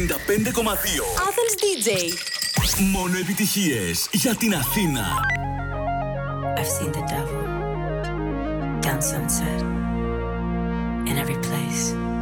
Athens DJ. Μόνο επιτυχίες για την Αθήνα. I've seen the devil down Sunset in every place.